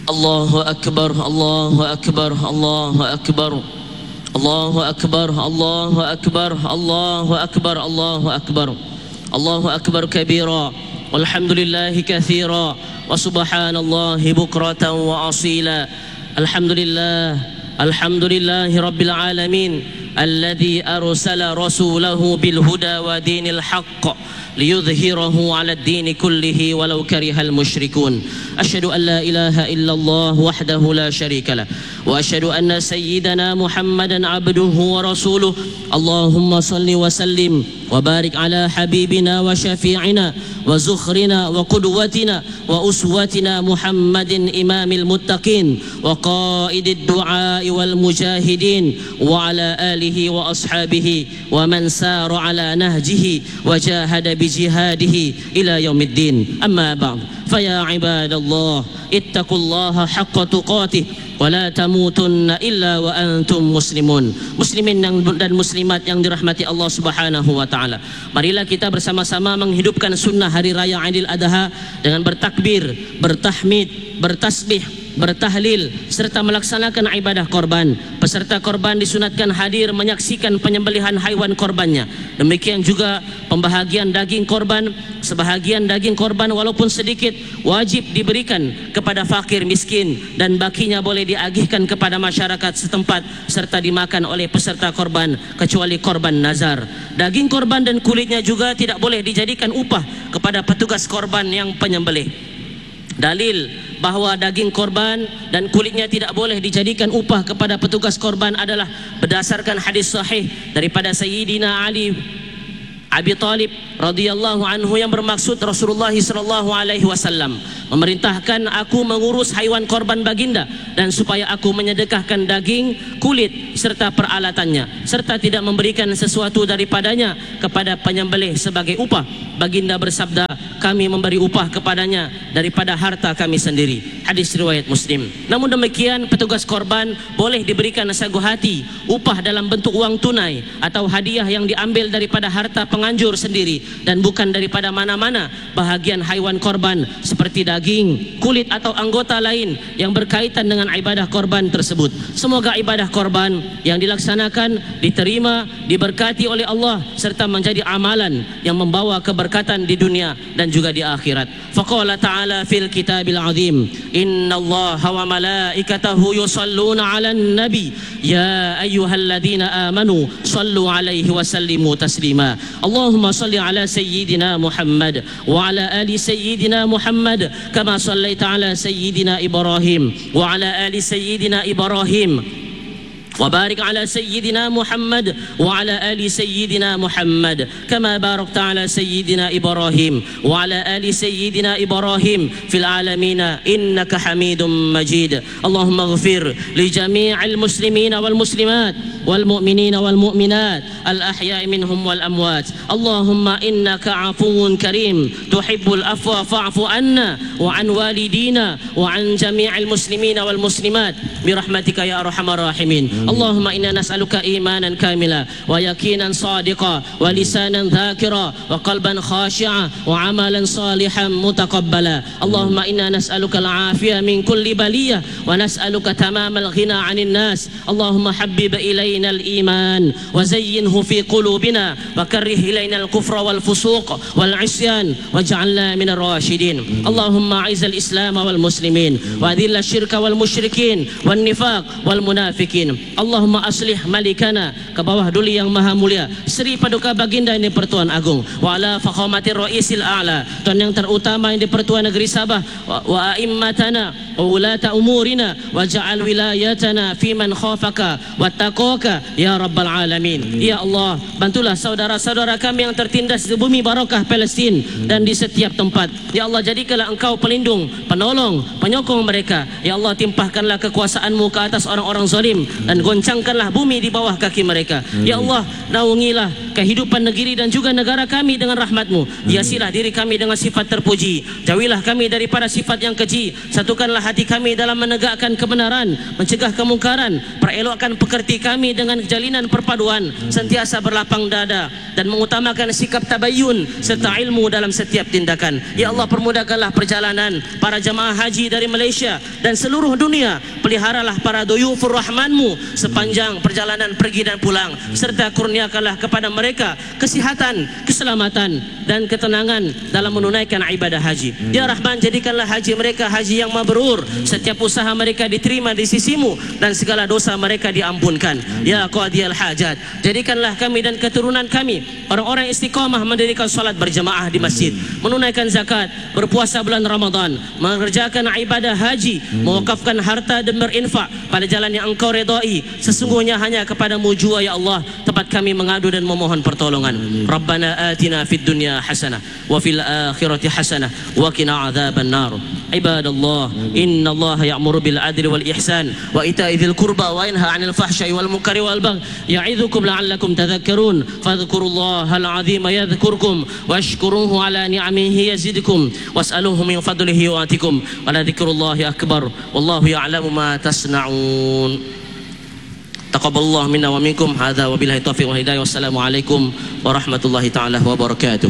Allahu Akbar, Allahu Akbar, Allahu Akbar, Allahu Akbar, Allahu Akbar, Allahu Akbar, Allahu Akbar, Allahu Akbar kabira, walhamdulillahi kathira, wa subhanallahi bukratan wa asila. Alhamdulillah, alhamdulillahi rabbil alamin, alladhi arsala rasulahu bil huda wa dinil haqq liyudhhirahu 'ala ad-din kullihi walau karihal musyrikun. Asyhadu an la ilaha illallah wahdahu la syarika lah wa asyhadu anna sayyidana Muhammadan 'abduhu wa rasuluh. Allahumma salli wa sallim wa barik ala habibina wa syafi'ina wa zukhrina wa qudwatina wa uswatina Muhammadin imamil muttaqin wa qaidid du'a wal mujahidin wa ala alihi wa ashabihi wa man sara ala nahjihi wa jahada bi jihadihi ila yaumiddin. Amma ba'd, faya ibadallah ittaqullaha haqqa tuqatih wa la tamutunna illa wa antum muslimun. Muslimin dan muslimat yang dirahmati Allah Subhanahu wa taala, marilah kita bersama-sama menghidupkan sunnah hari raya Aidil Adha dengan bertakbir, bertahmid, bertasbih, bertahlil serta melaksanakan ibadah korban. Peserta korban disunatkan hadir menyaksikan penyembelihan haiwan korbannya. Demikian juga pembahagian daging korban. Sebahagian daging korban walaupun sedikit wajib diberikan kepada fakir miskin dan bakinya boleh diagihkan kepada masyarakat setempat serta dimakan oleh peserta korban kecuali korban nazar. Daging korban dan kulitnya juga tidak boleh dijadikan upah kepada petugas korban yang penyembelih. Dalil bahawa daging korban dan kulitnya tidak boleh dijadikan upah kepada petugas korban adalah berdasarkan hadis sahih daripada Sayyidina Ali Abi Talib radhiyallahu anhu yang bermaksud Rasulullah sallallahu alaihi wasallam memerintahkan aku mengurus haiwan korban baginda dan supaya aku menyedekahkan daging, kulit serta peralatannya serta tidak memberikan sesuatu daripadanya kepada penyembelih sebagai upah. Baginda bersabda, kami memberi upah kepadanya daripada harta kami sendiri. Hadis riwayat Muslim. Namun demikian, petugas korban boleh diberikan sagu hati, upah dalam bentuk uang tunai atau hadiah yang diambil daripada harta penganjur sendiri dan bukan daripada mana-mana bahagian haiwan korban seperti daging, kulit atau anggota lain yang berkaitan dengan ibadah korban tersebut. Semoga ibadah korban yang dilaksanakan diterima, diberkati oleh Allah serta menjadi amalan yang membawa keberkatan di dunia dan juga di akhirat. Faqala ta'ala fil kitabil azim, innallaha wa malaikatahu yusalluna 'alan nabi ya ayyuhalladzina amanu sallu 'alaihi wa sallimu taslima. Allahumma salli 'ala sayyidina Muhammad wa 'ala ali sayyidina Muhammad kama sallaita 'ala sayyidina Ibrahim wa 'ala ali sayyidina Ibrahim وبارك على سيدنا محمد وعلى آل سيدنا محمد كما باركت على سيدنا إبراهيم وعلى آل سيدنا إبراهيم في العالمين إنك حميد مجيد. اللهم اغفر لجميع المسلمين والمسلمات والمؤمنين والمؤمنات الأحياء منهم والأموات. اللهم إنك عفو كريم تحب العفو فاعف عنا وعن والدينا وعن جميع المسلمين والمسلمات برحمتك يا أرحم الراحمين. اللهم إنا نسألك إيمانا كاملا ويقينا صادقا ولسانا ذاكرا وقلبا خاشعا وعملا صالحا متقبلا. اللهم إنا نسألك العافية من كل بلية ونسألك تمام الغنى عن الناس. اللهم حبب إلينا الإيمان وزينه في قلوبنا وكره إلينا الكفر والفسوق والعصيان واجعلنا من الراشدين. اللهم أعز الإسلام والمسلمين وأذل الشرك والمشركين والنفاق والمنافقين. Allahumma aslih malikana, ke bawah dulu yang maha mulia Sri Paduka Baginda ini Pertuan Agung wa ala fakhamatir ra'isil a'la, tuan yang terutama yang di Pertuan Negeri Sabah wa a'immatana wa ulata umurina wa ja'al wilayatana fi man khafaka wa taqaka ya rabbal alamin. Ya Allah, bantulah saudara-saudara kami yang tertindas di bumi barakah Palestin dan di setiap tempat. Ya Allah, jadikanlah engkau pelindung, penolong, penyokong mereka. Ya Allah, timpahkanlah kekuasaanmu ke atas orang-orang zalim dan goncangkanlah bumi di bawah kaki mereka. Ya Allah, naungilah kehidupan negeri dan juga negara kami dengan rahmat-Mu. Hiasilah diri kami dengan sifat terpuji. Jauhilah kami daripada sifat yang keji. Satukanlah hati kami dalam menegakkan kebenaran, mencegah kemungkaran. Perelokkan pekerti kami dengan jalinan perpaduan, sentiasa berlapang dada dan mengutamakan sikap tabayyun serta ilmu dalam setiap tindakan. Ya Allah, permudahkanlah perjalanan para jamaah haji dari Malaysia dan seluruh dunia. Peliharalah para duyufur rahman-Mu sepanjang perjalanan pergi dan pulang, serta kurniakanlah kepada mereka kesihatan, keselamatan dan ketenangan dalam menunaikan ibadah haji. Ya Rahman, jadikanlah haji mereka haji yang mabrur. Setiap usaha mereka diterima di sisi-Mu dan segala dosa mereka diampunkan. Ya Qadiyal Hajat, jadikanlah kami dan keturunan kami orang-orang istiqamah mendirikan salat berjamaah di masjid, menunaikan zakat, berpuasa bulan Ramadan, mengerjakan ibadah haji, mewakafkan harta dan berinfak pada jalan yang Engkau redai. Sesungguhnya hanya kepadamu jua ya Allah tempat kami mengadu dan memohon pertolongan. Rabbana atina fid dunya hasanah wa fil akhirati hasanah wa qina adzaban nar. Ibadallah, innallaha ya'muru bil adli wal ihsan wa ita'i dzil qurba wa yanha 'anil fahsya'i wal munkari wal baghi ya'idzukum la'allakum tadhakkarun. Fadhkurullahal 'azima yadhkurkum washkuruhu 'ala ni'amihi yazidkum was'aluhu min fadlihi yu'atikum wa la dzikrullahi akbar wallahu ya'lamu ma tasna'un. Taqabbalallahu minna wa minkum. Hadza wa billahi taufiq wal hidayah. Wassalamu alaikum warahmatullahi taala wabarakatuh.